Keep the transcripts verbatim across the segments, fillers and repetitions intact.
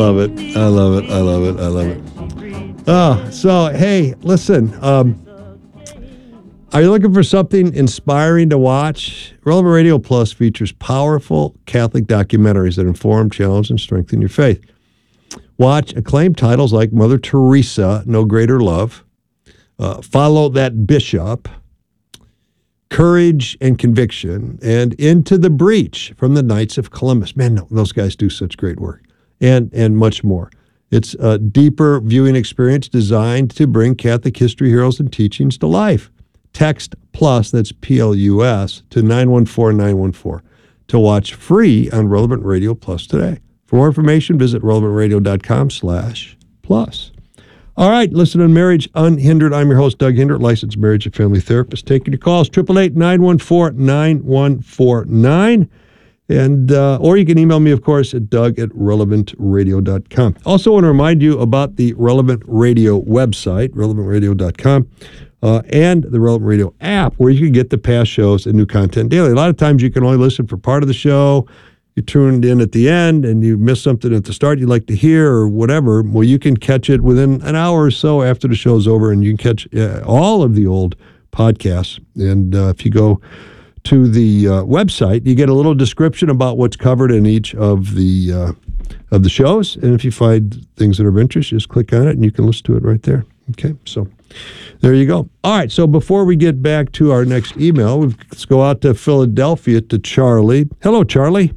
Love it. I love it. I love it. I love it. Oh, so, hey, listen. Um, are you looking for something inspiring to watch? Relevant Radio Plus features powerful Catholic documentaries that inform, challenge, and strengthen your faith. Watch acclaimed titles like Mother Teresa, No Greater Love, uh, Follow That Bishop, Courage and Conviction, and Into the Breach from the Knights of Columbus. Man, no, those guys do such great work. And and much more. It's a deeper viewing experience designed to bring Catholic history, heroes, and teachings to life. Text PLUS, that's P L U S, to nine one four nine one four to watch free on Relevant Radio Plus today. For more information, visit relevantradio.com slash plus. All right, listen to Marriage Unhindered. I'm your host, Doug Hindert, licensed marriage and family therapist. Taking your calls, eight eight eight, nine one four, nine one four nine. And, uh, or you can email me, of course, at doug at relevant radio dot com. Also want to remind you about the Relevant Radio website, relevant radio dot com, uh, and the Relevant Radio app, where you can get the past shows and new content daily. A lot of times you can only listen for part of the show. You tuned in at the end and you missed something at the start you'd like to hear or whatever. Well, you can catch it within an hour or so after the show's over, and you can catch uh, all of the old podcasts. And uh, if you go to the uh, website, you get a little description about what's covered in each of the uh, of the shows. And if you find things that are of interest, just click on it and you can listen to it right there. Okay, so there you go. All right, so before we get back to our next email, let's go out to Philadelphia to Charlie. Hello, Charlie.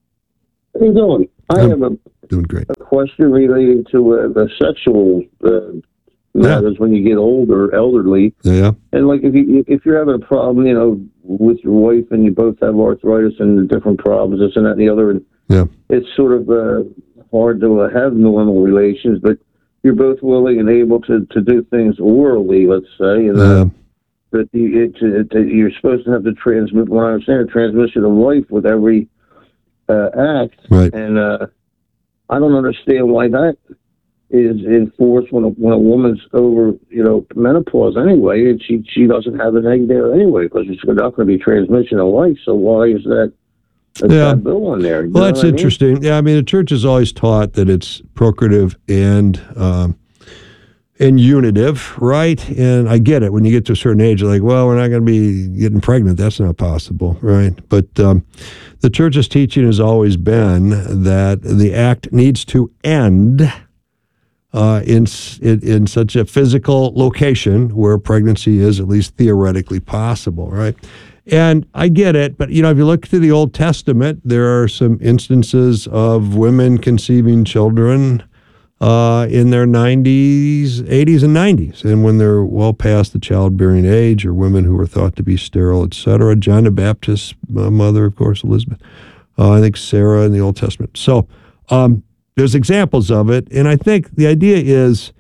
How you doing? I I'm have a, doing great. a question relating to uh, the sexual uh, matters when you get older, elderly. Yeah. And like if you if you're having a problem, you know, with your wife and you both have arthritis and different problems, this and that and the other, and Yeah. it's sort of uh, hard to uh, have normal relations, but you're both willing and able to, to do things orally, let's say, and uh, Yeah. but you, it, it, it, you're supposed to have to transmit, what I understand, a transmission of life with every uh, act, Right. and uh, I don't understand why that is enforced when a, when a woman's over, you know, menopause anyway, and she she doesn't have an egg there anyway, because it's not going to be transmission of life. So why is that a Yeah. taboo on there? You Well, know that's what I mean? interesting. Yeah, I mean, the church has always taught that it's procreative and um, and unitive, right? And I get it. When you get to a certain age, you're like, well, we're not going to be getting pregnant. That's not possible, right? But um, the church's teaching has always been that the act needs to end uh, in, in in such a physical location where pregnancy is at least theoretically possible, right? And I get it, but, you know, if you look to the Old Testament, there are some instances of women conceiving children uh, in their nineties, eighties, and nineties, and when they're well past the childbearing age, or women who are thought to be sterile, et cetera. John the Baptist's uh, mother, of course, Elizabeth. Uh, I think Sarah in the Old Testament. So um, there's examples of it, and I think the idea is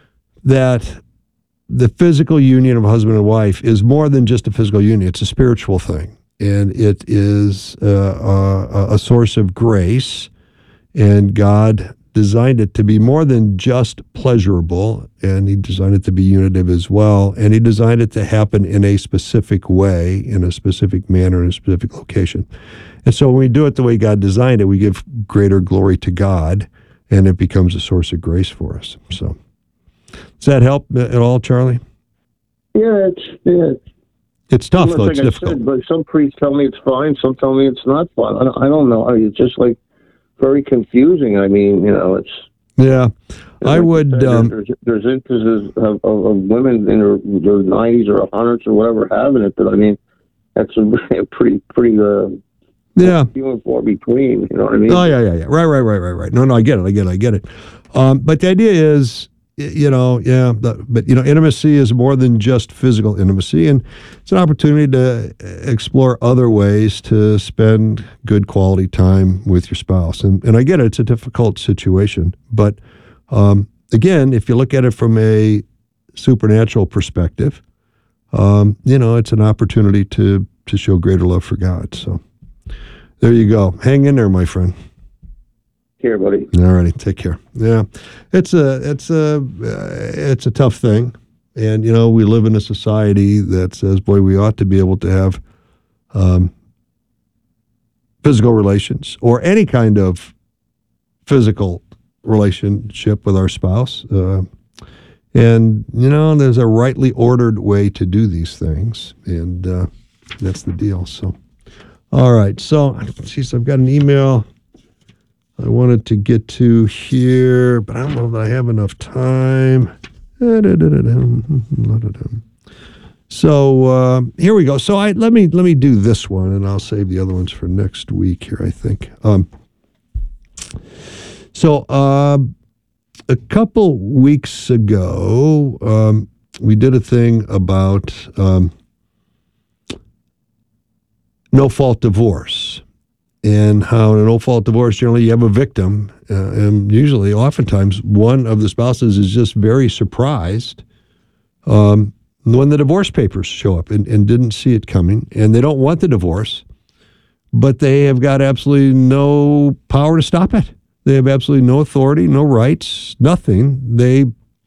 that the physical union of a husband and wife is more than just a physical union. It's a spiritual thing, and it is uh, a, a source of grace, and God designed it to be more than just pleasurable, and he designed it to be unitive as well, and he designed it to happen in a specific way, in a specific manner, in a specific location. And so when we do it the way God designed it, we give greater glory to God, and it becomes a source of grace for us. So does that help at all, Charlie? Yeah, it's yeah. It's tough, Well, though. like It's I difficult. said, but some priests tell me it's fine. Some tell me it's not fine. I don't, I don't know. It's just like very confusing. I mean, you know, it's. Yeah, I like would. you said, Um, there's, there's instances of, of, of women in their, their nineties or hundreds or whatever having it, but I mean, that's a pretty, pretty. Uh, yeah. few and far between. You know what I mean? Oh, yeah, yeah, yeah. Right, right, right, right, right. No, no, I get it. I get it. I get it. Um, but the idea is, y- you know, yeah, the, but, you know, intimacy is more than just physical intimacy, and it's an opportunity to explore other ways to spend good quality time with your spouse. And, and I get it. It's a difficult situation. But, um, again, if you look at it from a supernatural perspective, um, you know, it's an opportunity to, to show greater love for God. So there you go. Hang in there, my friend. Here, buddy. All righty, take care. Yeah, it's a it's a uh, it's a tough thing, and you know we live in a society that says, boy, we ought to be able to have um, physical relations or any kind of physical relationship with our spouse. Uh, and, you know, there's a rightly ordered way to do these things. And uh, that's the deal. So, all right. So, geez, I've got an email I wanted to get to here, but I don't know that I have enough time. So uh, here we go. So I let me let me do this one, and I'll save the other ones for next week. Here, I think. Um, so uh, a couple weeks ago, um, we did a thing about um, no-fault divorce. And how in a no-fault divorce, generally you have a victim, uh, and usually, oftentimes, one of the spouses is just very surprised um, when the divorce papers show up and, and didn't see it coming, and they don't want the divorce, but they have got absolutely no power to stop it. They have absolutely no authority, no rights, nothing. They,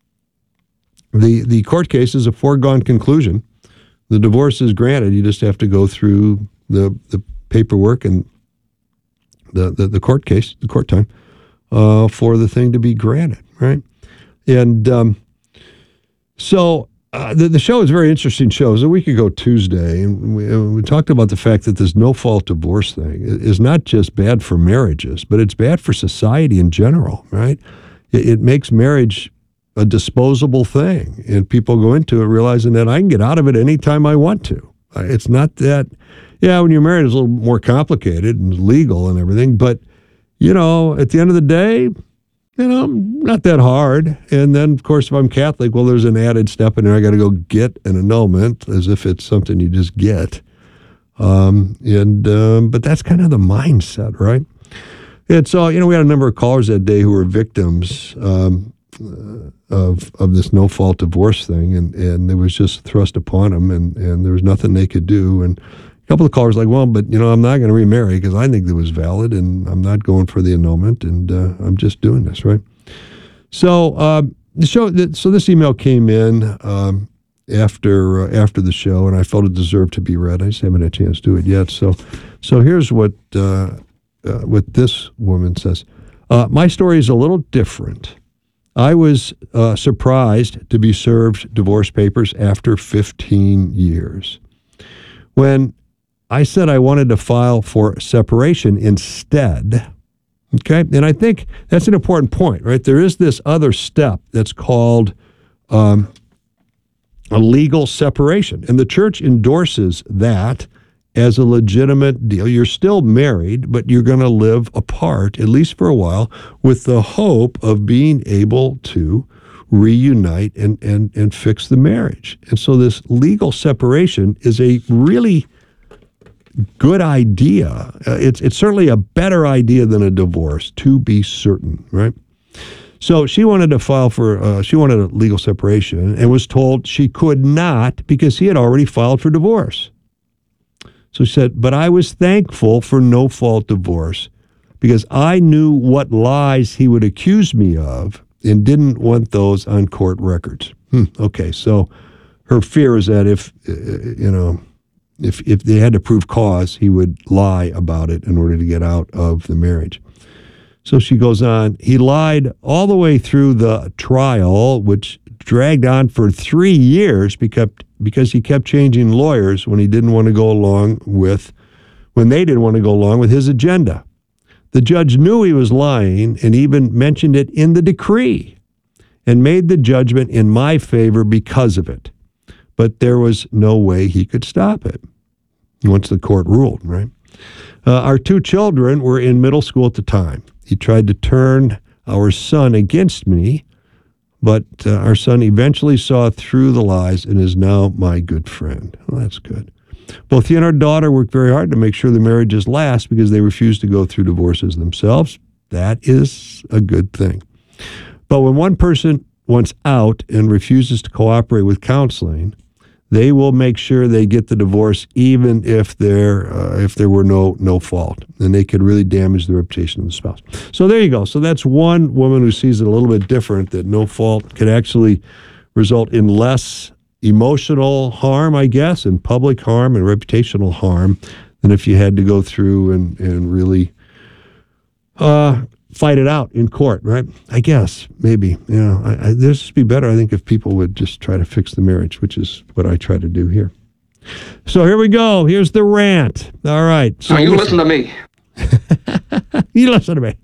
the the court case is a foregone conclusion. The divorce is granted. You just have to go through the the paperwork and The, the, the court case, the court time, uh, for the thing to be granted, right? And um, so uh, the, the show is a very interesting show. It was a week ago Tuesday, and we, uh, we talked about the fact that this no-fault divorce thing is not just bad for marriages, but it's bad for society in general, right? It, it makes marriage a disposable thing, and people go into it realizing that I can get out of it anytime I want to. It's not that... Yeah, when you're married, it's a little more complicated and legal and everything. But, you know, at the end of the day, you know, not that hard. And then, of course, if I'm Catholic, well, there's an added step in there. I got to go get an annulment as if it's something you just get. Um, and um, but that's kind of the mindset, right? And so, you know, we had a number of callers that day who were victims um, of of this no-fault divorce thing. And, and it was just thrust upon them, and, and there was nothing they could do. And a couple of callers like, well, but, you know, I'm not going to remarry because I think it was valid, and I'm not going for the annulment, and uh, I'm just doing this, right? So uh, the show, so this email came in um, after uh, after the show, and I felt it deserved to be read. I just haven't had a chance to do it yet. So, so here's what uh, uh, what this woman says. Uh, my story is a little different. I was uh, surprised to be served divorce papers after fifteen years. When I said I wanted to file for separation instead, okay? And I think that's an important point, right? There is this other step that's called um, a legal separation. And the church endorses that as a legitimate deal. You're still married, but you're going to live apart, at least for a while, with the hope of being able to reunite and, and, and fix the marriage. And so this legal separation is a really good idea. Uh, it's it's certainly a better idea than a divorce, to be certain, right? So she wanted to file for, uh, she wanted a legal separation and was told she could not because he had already filed for divorce. So she said, but I was thankful for no-fault divorce because I knew what lies he would accuse me of and didn't want those on court records. Hmm, okay, so her fear is that if, uh, you know, if if they had to prove cause, he would lie about it in order to get out of the marriage. So she goes on, he lied all the way through the trial, which dragged on for three years because, because he kept changing lawyers when he didn't want to go along with, when they didn't want to go along with his agenda. The judge knew he was lying and even mentioned it in the decree and made the judgment in my favor because of it. But there was no way he could stop it once the court ruled, right? Uh, our two children were in middle school at the time. He tried to turn our son against me, but uh, our son eventually saw through the lies and is now my good friend. Well, that's good. Both he and our daughter worked very hard to make sure the marriages last because they refused to go through divorces themselves. That is a good thing. But when one person wants out and refuses to cooperate with counseling, they will make sure they get the divorce even if there uh, if there were no no fault, and they could really damage the reputation of the spouse. So there you go. So that's one woman who sees it a little bit different, that no fault could actually result in less emotional harm, I guess, and public harm and reputational harm than if you had to go through and, and really uh, fight it out in court, right? I guess, maybe. You know, I, I, this would be better, I think, if people would just try to fix the marriage, which is what I try to do here. So here we go. Here's the rant. All right. So now you listen to me. You listen to me.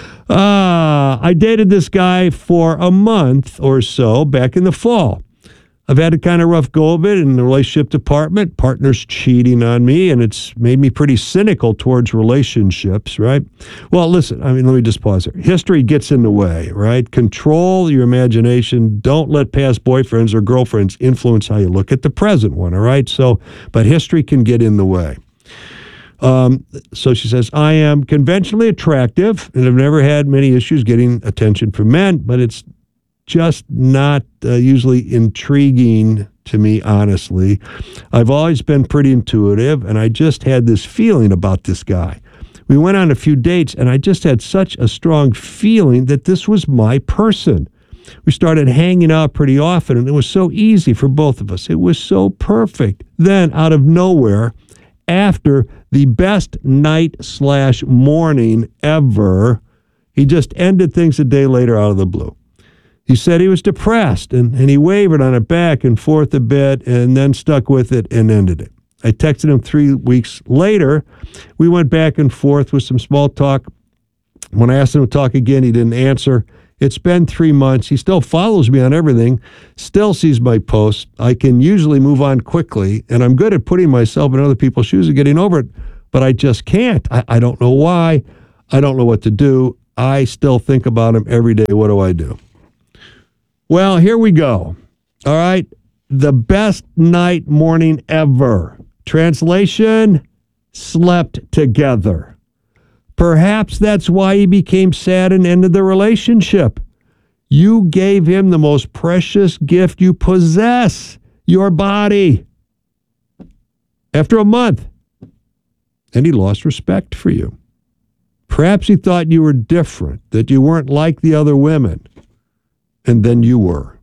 Uh, I dated this guy for a month or so back in the fall. I've had a kind of rough go of it in the relationship department. Partner's cheating on me, and it's made me pretty cynical towards relationships, right? Well, listen, I mean, let me just pause here. History gets in the way, right? Control your imagination. Don't let past boyfriends or girlfriends influence how you look at the present one, all right? So, but history can get in the way. Um, so she says, I am conventionally attractive and have never had many issues getting attention from men, but it's just not uh, usually intriguing to me, honestly. I've always been pretty intuitive, and I just had this feeling about this guy. We went on a few dates, and I just had such a strong feeling that this was my person. We started hanging out pretty often, and it was so easy for both of us. It was so perfect. Then, out of nowhere, after the best night slash morning ever, he just ended things a day later out of the blue. He said he was depressed, and, and he wavered on it back and forth a bit and then stuck with it and ended it. I texted him three weeks later. We went back and forth with some small talk. When I asked him to talk again, he didn't answer. It's been three months. He still follows me on everything, still sees my posts. I can usually move on quickly, and I'm good at putting myself in other people's shoes and getting over it, but I just can't. I, I don't know why. I don't know what to do. I still think about him every day. What do I do? Well, here we go. All right. The best night morning ever. Translation, slept together. Perhaps that's why he became sad and ended the relationship. You gave him the most precious gift you possess, your body. After a month, and he lost respect for you. Perhaps he thought you were different, that you weren't like the other women, and then you were.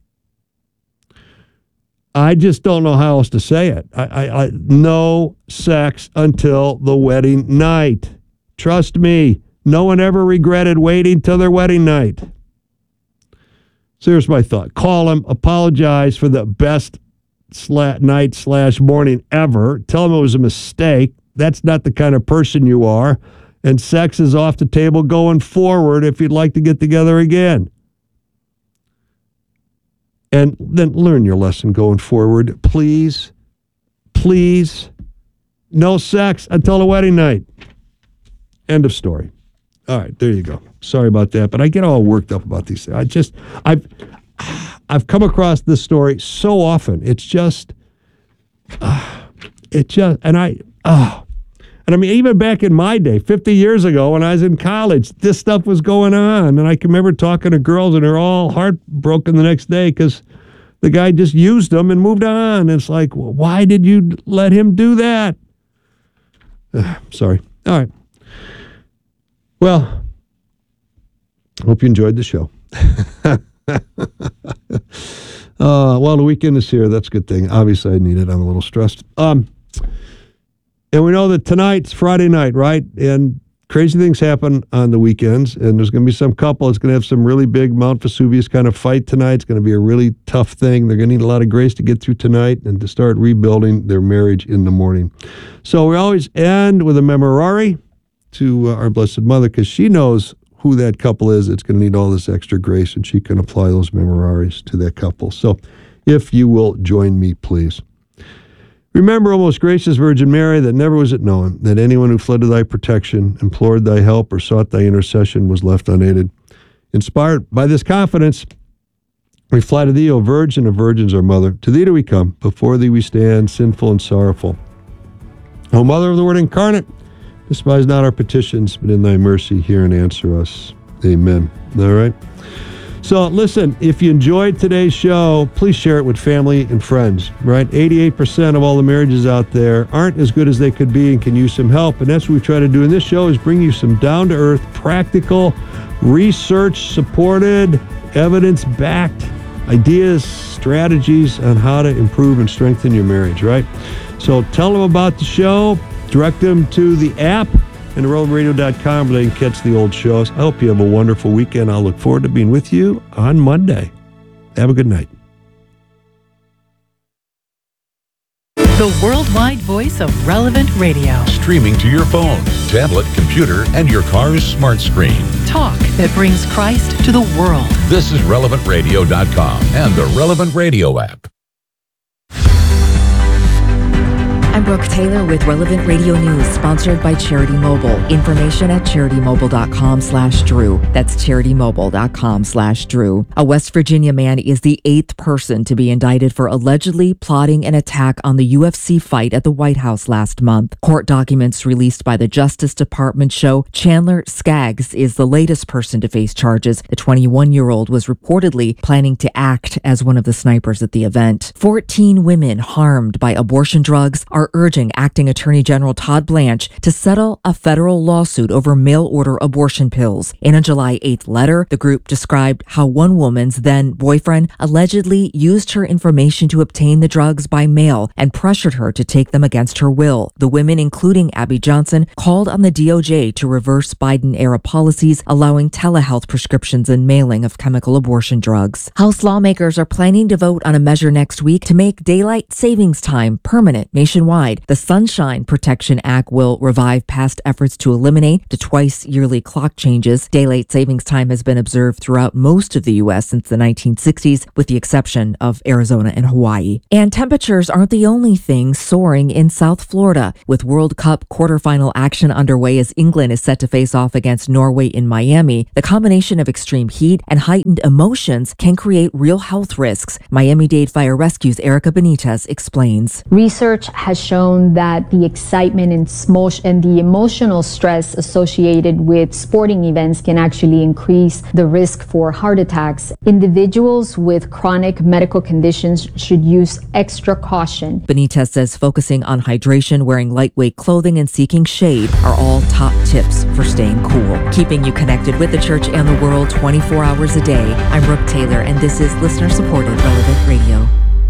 I just don't know how else to say it. I, I, I no sex until the wedding night. Trust me, no one ever regretted waiting till their wedding night. So here's my thought. Call him, apologize for the best sla- night slash morning ever. Tell him it was a mistake. That's not the kind of person you are. And sex is off the table going forward if you'd like to get together again. And then learn your lesson going forward. Please, please, no sex until the wedding night. End of story. All right, there you go. Sorry about that, but I get all worked up about these things. I just, I've, I've come across this story so often. It's just, uh, it just, and I, oh, and I mean, even back in my day, fifty years ago when I was in college, this stuff was going on. And I can remember talking to girls and they're all heartbroken the next day because the guy just used them and moved on. And it's like, well, why did you let him do that? Uh, sorry. All right. Well, hope you enjoyed the show. uh, well, the weekend is here. That's a good thing. Obviously, I need it. I'm a little stressed. Um, and we know that tonight's Friday night, right? And crazy things happen on the weekends. And there's going to be some couple that's going to have some really big Mount Vesuvius kind of fight tonight. It's going to be a really tough thing. They're going to need a lot of grace to get through tonight and to start rebuilding their marriage in the morning. So we always end with a memorare to uh, our Blessed Mother, because she knows who that couple is. It's going to need all this extra grace, and she can apply those memoraries to that couple. So if you will join me, please. Remember, O most gracious Virgin Mary, that never was it known that anyone who fled to thy protection, implored thy help, or sought thy intercession was left unaided. Inspired by this confidence, we fly to thee, O Virgin of Virgins, our Mother. To thee do we come. Before thee we stand, sinful and sorrowful. O Mother of the Word incarnate, despise not our petitions, but in thy mercy hear and answer us. Amen. All right. So listen, if you enjoyed today's show, please share it with family and friends, right? eighty-eight percent of all the marriages out there aren't as good as they could be and can use some help. And that's what we try to do in this show, is bring you some down-to-earth, practical, research-supported, evidence-backed ideas, strategies on how to improve and strengthen your marriage, right? So tell them about the show. Direct them to the app, and relevant radio dot com where they can catch the old shows. I hope you have a wonderful weekend. I'll look forward to being with you on Monday. Have a good night. The worldwide voice of Relevant Radio. Streaming to your phone, tablet, computer, and your car's smart screen. Talk that brings Christ to the world. This is relevant radio dot com and the Relevant Radio app. I'm Brooke Taylor with Relevant Radio News, sponsored by Charity Mobile. Information at charity mobile dot com slash Drew. That's charity mobile dot com slash Drew. A West Virginia man is the eighth person to be indicted for allegedly plotting an attack on the U F C fight at the White House last month. Court documents released by the Justice Department show Chandler Skaggs is the latest person to face charges. The twenty-one-year-old was reportedly planning to act as one of the snipers at the event. fourteen women harmed by abortion drugs are urging Acting Attorney General Todd Blanche to settle a federal lawsuit over mail-order abortion pills. In a July eighth letter, the group described how one woman's then boyfriend allegedly used her information to obtain the drugs by mail and pressured her to take them against her will. The women, including Abby Johnson, called on the D O J to reverse Biden-era policies allowing telehealth prescriptions and mailing of chemical abortion drugs. House lawmakers are planning to vote on a measure next week to make daylight savings time permanent nationwide. The Sunshine Protection Act will revive past efforts to eliminate the twice-yearly clock changes. Daylight savings time has been observed throughout most of the U S since the nineteen sixties, with the exception of Arizona and Hawaii. And temperatures aren't the only thing soaring in South Florida, with World Cup quarterfinal action underway as England is set to face off against Norway in Miami. The combination of extreme heat and heightened emotions can create real health risks. Miami-Dade Fire Rescue's Erica Benitez explains. Research has shown that the excitement and, smosh- and the emotional stress associated with sporting events can actually increase the risk for heart attacks. Individuals with chronic medical conditions should use extra caution. Benitez says focusing on hydration, wearing lightweight clothing, and seeking shade are all top tips for staying cool. Keeping you connected with the church and the world twenty-four hours a day. I'm Brooke Taylor, and this is listener-supported Relevant Radio.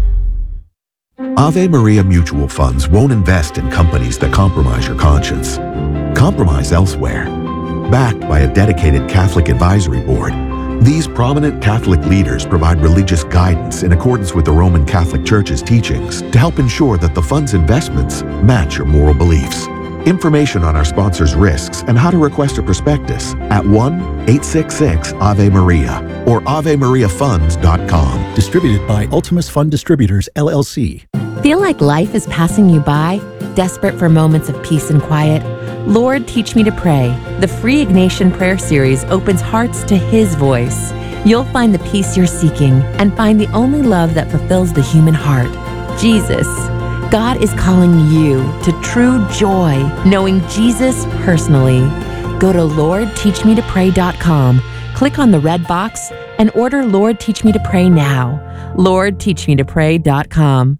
Ave Maria Mutual Funds won't invest in companies that compromise your conscience. Compromise elsewhere. Backed by a dedicated Catholic advisory board, these prominent Catholic leaders provide religious guidance in accordance with the Roman Catholic Church's teachings to help ensure that the fund's investments match your moral beliefs. Information on our sponsors' risks and how to request a prospectus at one eight six six Ave Maria or ave maria funds dot com. Distributed by Ultimus Fund Distributors, L L C. Feel like life is passing you by? Desperate for moments of peace and quiet? Lord, Teach Me to Pray. The free Ignatian Prayer Series opens hearts to His voice. You'll find the peace you're seeking and find the only love that fulfills the human heart, Jesus. God is calling you to true joy, knowing Jesus personally. Go to lord teach me to pray dot com, click on the red box, and order Lord Teach Me to Pray now. lord teach me to pray dot com.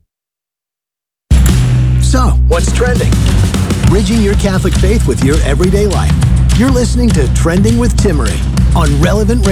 So, what's trending? Bridging your Catholic faith with your everyday life. You're listening to Trending with Timmerie on Relevant Radio.